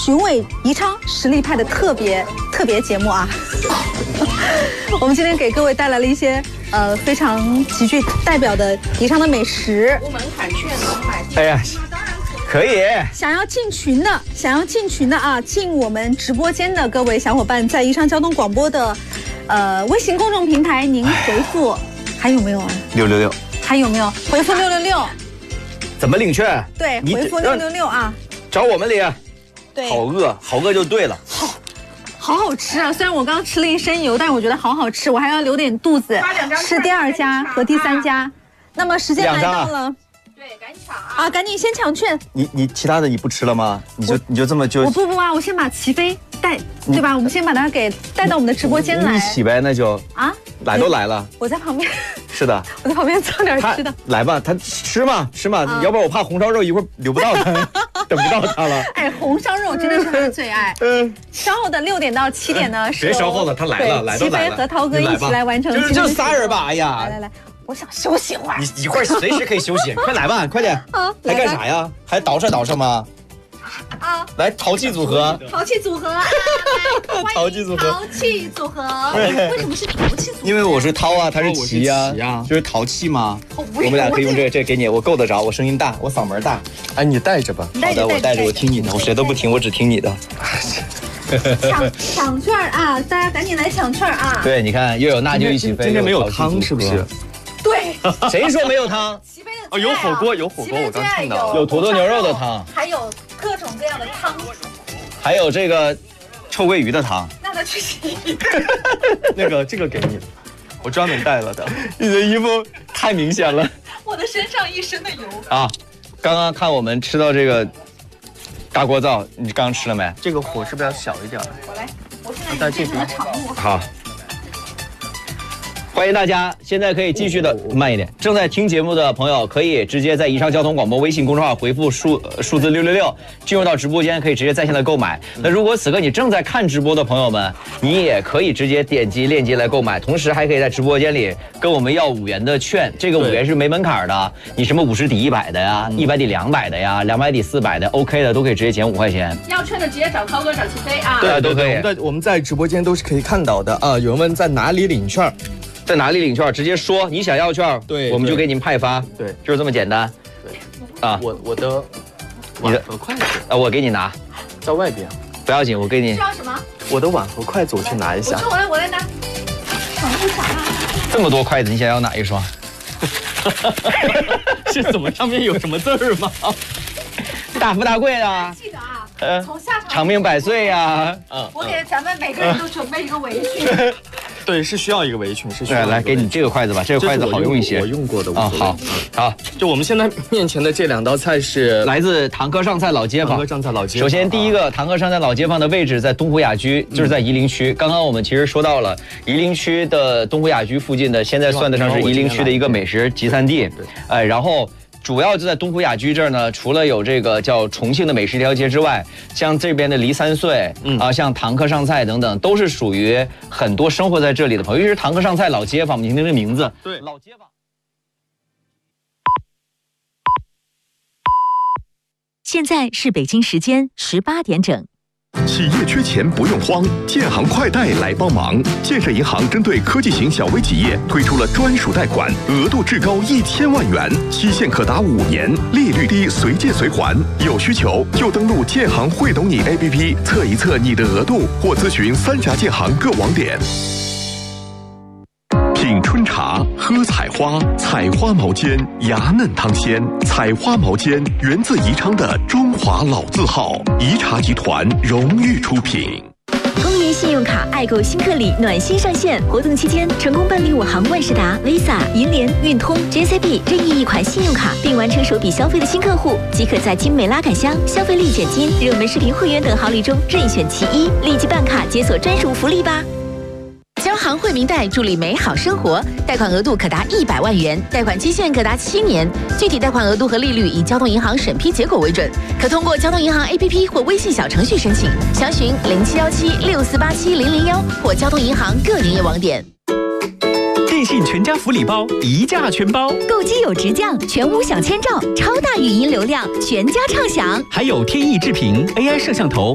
寻伟宜昌实力派的特别节目啊。我们今天给各位带来了一些非常极具代表的宜昌的美食。 无门槛券能买。 哎呀，可以。 想要进群的啊，进我们直播间的各位小伙伴，在宜昌交通广播的微信公众平台，您回复还有没有啊 666， 还有没有？回复666。 怎么领券？ 对，回复666啊。 找我们领。 对， 好饿就对了。 好吃啊！虽然我刚吃了一身油，但是我觉得好吃，我还要留点肚子吃第2家和第3家。那么时间来到了， 对，赶紧抢啊！ 赶紧先抢券。 你其他的你不吃了吗？你就这么就？ 我不啊，我先把齐飞带，对吧？我们先把他给带到我们的直播间来。 一起呗，那就啊，来都来了。 我在旁边。 是的， 我在旁边做点吃的。 来吧，他吃嘛，要不然我怕红烧肉一会儿留不到他，等不到他了。 哎，红烧肉真的是他的最爱。稍后的6点到7点呢， 别稍后了，他来了， 齐飞和涛哥一起来完成。 就仨人吧，哎呀， 来，我想休息会儿。 你一会儿随时可以休息，快来吧，快点。还干啥呀？还倒饬吗？来淘气组合， 淘气组合， 淘气组合， 淘气组合。为什么是淘气组合？ 因为我是涛啊，他是齐啊，就是淘气嘛。我们俩可以用这给你，我够得着，我声音大，我嗓门大。哎，你带着吧。好的，我带着，我听你的，我谁都不听，我只听你的。 抢券啊！大家赶紧来抢券啊！ 对，你看又有那就一起飞。今天没有汤是不是？ 对。 谁说没有汤？ 齐飞的有火锅，我刚看到有土豆牛肉的汤， 还有各种各样的汤， 还有这个臭鳜鱼的汤。 那他去洗。 这个给你，我专门带了的。你的衣服太明显了。 我的身上一身的油啊！刚刚看我们吃到这个大锅灶，你刚刚吃了没？这个火是不是要小一点？ 我现在变成了常务。 好。欢迎大家，现在可以继续的慢一点。正在听节目的朋友，可以直接在宜昌交通广播微信公众号回复数字666，进入到直播间，可以直接在线的购买。那如果此刻你正在看直播的朋友们，你也可以直接点击链接来购买，同时还可以在直播间里跟我们要5元的券，这个5元是没门槛的，你什么50抵100的呀，100抵200的呀，200抵400的 ，OK 的都可以直接减5块钱。 要券的直接找涛哥找齐飞啊。 对，都可以。 我们在直播间都是可以看到的啊。有人问在哪里领券？ 在哪里领券？直接说你想要券，对，我们就给您派发，对，就是这么简单。对，啊， 我的碗和筷子啊，我给你拿， 在外边， 不要紧，我给你。 需要什么？ 我的碗和筷子，我去拿一下。 我来拿。 这么多筷子，你想要哪一双？ 是怎么？上面有什么字儿吗？ 大富大贵啊！ 记得啊，从下场长命百岁呀！ 我给咱们每个人都准备一个围裙。 对，是需要一个围裙，是需要。 对，来给你这个筷子吧，这个筷子好用一些。 我用过的。 啊，好。 就我们现在面前的这2道菜是来自堂客上菜老街坊。 堂客上菜老街坊。 首先第一个，堂客上菜老街坊的位置在东湖雅居，就是在夷陵区。刚刚我们其实说到了夷陵区的东湖雅居附近的，现在算得上是夷陵区的一个美食集散地。然后。主要就在东湖雅居这儿呢，除了有这个叫重庆的美食一条街之外，像这边的梨3岁，像堂客上菜等等，都是属于很多生活在这里的朋友。尤其是堂客上菜老街坊，你听听这名字， 对， 老街坊。 现在是北京时间18点整。 企业缺钱不用慌，建行快贷来帮忙。建设银行针对科技型小微企业推出了专属贷款，额度至高1000万元，期限可达5年，利率低，随借随还。有需求就登录建行会懂你 APP 测一测你的额度，或咨询3家建行各网点。品春茶，喝采花，采花毛尖，芽嫩汤鲜。采花毛尖源自宜昌的中华老字号，宜茶集团荣誉出品。 公园信用卡爱购新客礼暖心上线，活动期间成功办理5行万事达、Visa、银联、运通、JCB 任意一款信用卡，并完成首笔消费的新客户，即可在精美拉杆箱、消费立减金、热门视频会员等好礼中任选其一，立即办卡解锁专属福利吧！交行惠民贷助力美好生活，贷款额度可达100万元，贷款期限可达7年，具体贷款额度和利率以交通银行审批结果为准，可通过交通银行 APP 或微信小程序申请，详询071764870001或交通银行各营业网点。 电信全家福利包，一价全包， 购机有直降，全屋享千兆，超大语音流量，全家畅享。 还有天翼智屏 AI 摄像头。